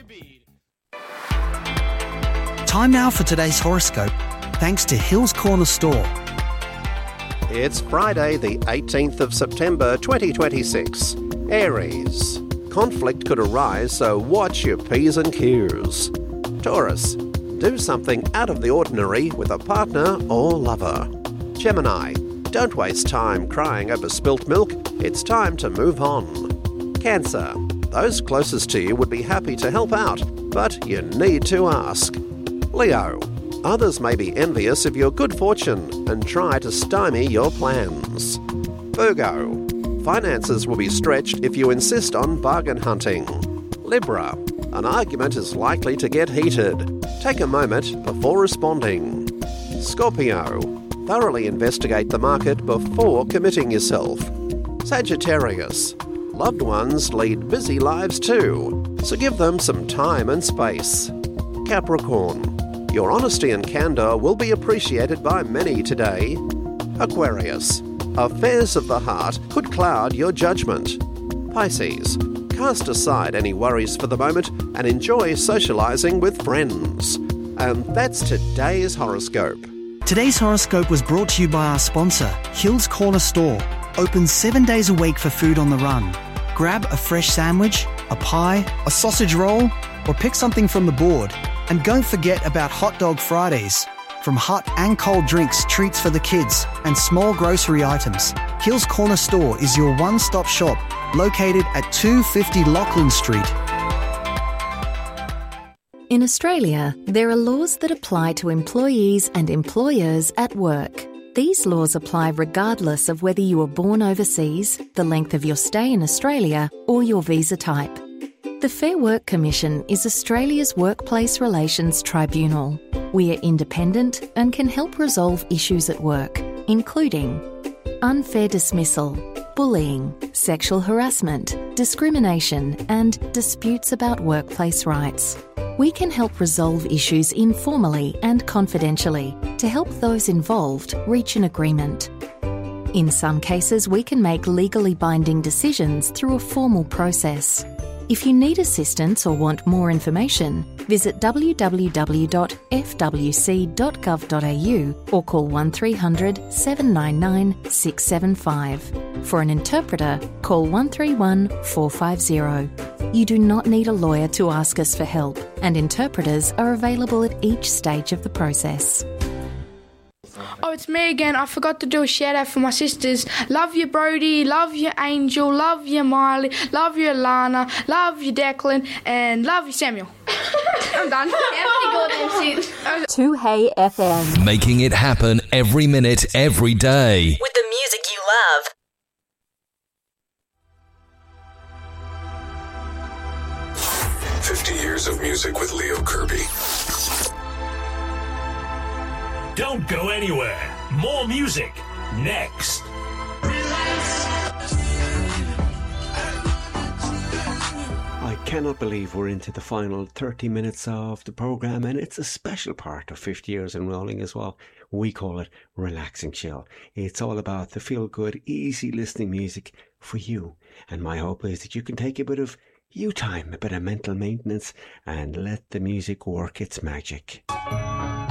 Time now for today's horoscope, thanks to Hills Corner Store. It's Friday the 18th of September 2026. Aries. Conflict could arise, so watch your P's and Q's. Taurus. Do something out of the ordinary with a partner or lover. Gemini. Don't waste time crying over spilt milk. It's time to move on. Cancer. Those closest to you would be happy to help out, but you need to ask. Leo. Others may be envious of your good fortune and try to stymie your plans. Virgo. Finances will be stretched if you insist on bargain hunting. Libra. An argument is likely to get heated. Take a moment before responding. Scorpio. Thoroughly investigate the market before committing yourself. Sagittarius. Loved ones lead busy lives too, so give them some time and space. Capricorn. Your honesty and candour will be appreciated by many today. Aquarius. Affairs of the heart could cloud your judgment. Pisces. Cast aside any worries for the moment and enjoy socialising with friends. And that's today's horoscope. Today's horoscope was brought to you by our sponsor, Hills Corner Store. Open 7 days a week for food on the run. Grab a fresh sandwich, a pie, a sausage roll, or pick something from the board. And don't forget about Hot Dog Fridays. From hot and cold drinks, treats for the kids, and small grocery items, Hills Corner Store is your one-stop shop, located at 250 Lachlan Street. In Australia, there are laws that apply to employees and employers at work. These laws apply regardless of whether you were born overseas, the length of your stay in Australia, or your visa type. The Fair Work Commission is Australia's workplace relations tribunal. We are independent and can help resolve issues at work, including unfair dismissal, bullying, sexual harassment, discrimination, and disputes about workplace rights. We can help resolve issues informally and confidentially to help those involved reach an agreement. In some cases, we can make legally binding decisions through a formal process. If you need assistance or want more information, visit www.fwc.gov.au or call 1300 799 675. For an interpreter, call 131 450. You do not need a lawyer to ask us for help, and interpreters are available at each stage of the process. Oh, it's me again. I forgot to do a shout out for my sisters. Love you, Brody. Love you, Angel. Love you, Miley. Love you, Alana. Love you, Declan. And love you, Samuel. I'm done. 2Hey FM. Making it happen every minute, every day. With the music you love. Years of music with Leo Kirby. Don't go anywhere. More music next. I cannot believe we're into the final 30 minutes of the programme, and it's a special part of 50 years and rolling as well. We call it Relaxing Chill. It's all about the feel-good, easy listening music for you. And my hope is that you can take a bit of you time, a bit of mental maintenance, and let the music work its magic.